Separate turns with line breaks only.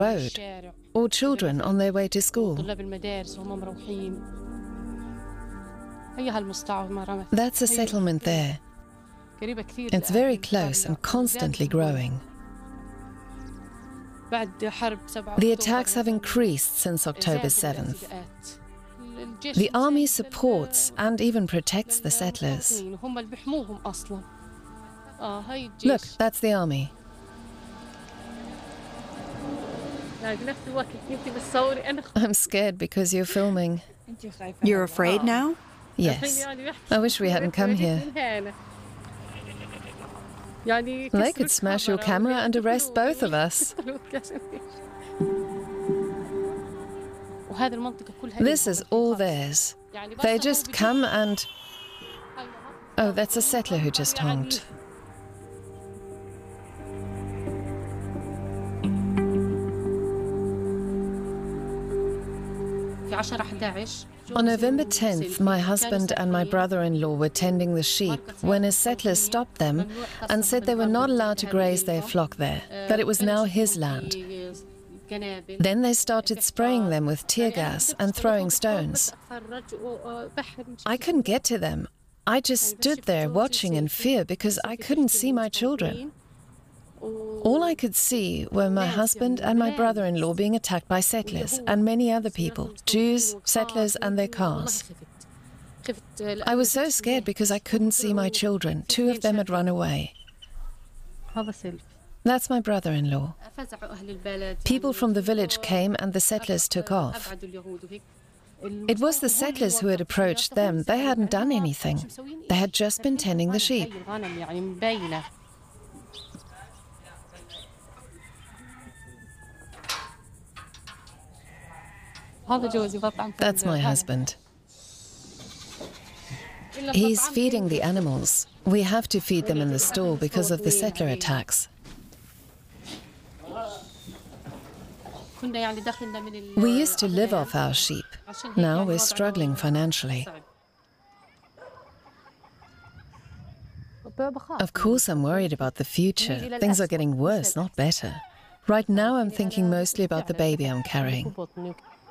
road, or children on their way to school. That's a settlement there. It's very close and constantly growing. The attacks have increased since October 7th. The army supports and even protects the settlers. Look, that's the army. I'm scared because you're filming.
You're afraid now?
Yes. I wish we hadn't come here. They could smash your camera and arrest both of us. This is all theirs. They just come and... Oh, that's a settler who just honked. On November 10th, my husband and my brother-in-law were tending the sheep when a settler stopped them and said they were not allowed to graze their flock there, that it was now his land. Then they started spraying them with tear gas and throwing stones. I couldn't get to them. I just stood there watching in fear because I couldn't see my children. All I could see were my husband and my brother-in-law being attacked by settlers and many other people, Jews, settlers and their cars. I was so scared because I couldn't see my children. 2 of them had run away. That's my brother-in-law. People from the village came and the settlers took off. It was the settlers who had approached them. They hadn't done anything. They had just been tending the sheep. That's my husband. He's feeding the animals. We have to feed them in the stall because of the settler attacks. We used to live off our sheep. Now we're struggling financially. Of course, I'm worried about the future. Things are getting worse, not better. Right now, I'm thinking mostly about the baby I'm carrying.